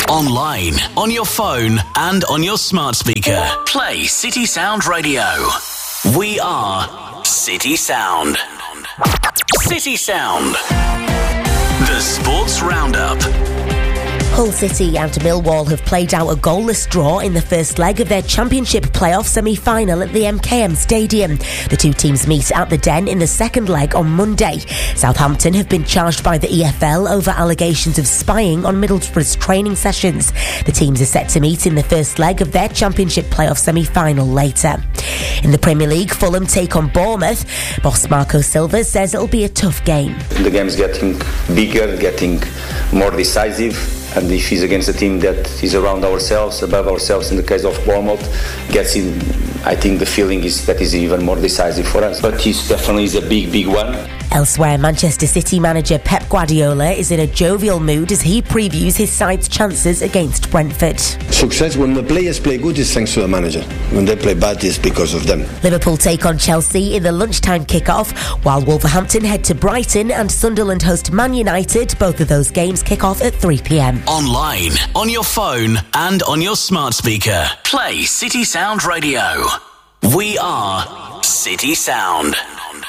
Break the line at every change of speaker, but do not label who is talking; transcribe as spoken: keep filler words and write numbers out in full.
Online, on your phone, and on your smart speaker. Play City Sound Radio. We are City Sound. City Sound. The Sports Roundup.
Hull City and Millwall have played out a goalless draw in the first leg of their Championship playoff semi-final at the M K M Stadium. The two teams meet at the Den in the second leg on Monday. Southampton have been charged by the E F L over allegations of spying on Middlesbrough's training sessions. The teams are set to meet in the first leg of their Championship playoff semi-final later. In the Premier League, Fulham take on Bournemouth. Boss Marco Silva says it'll be a tough game.
The game's getting bigger, getting more decisive. And if it's against a team that is around ourselves, above ourselves, in the case of Bournemouth, gets in, I think the feeling is that is even more decisive for us. But it definitely is a big, big one.
Elsewhere, Manchester City manager Pep Guardiola is in a jovial mood as he previews his side's chances against Brentford.
Success, when the players play good, is thanks to the manager. When they play bad, it's because of them.
Liverpool take on Chelsea in the lunchtime kick-off, while Wolverhampton head to Brighton and Sunderland host Man United. Both of those games kick off at three p.m.
Online, on your phone, and on your smart speaker. Play City Sound Radio. We are City Sound.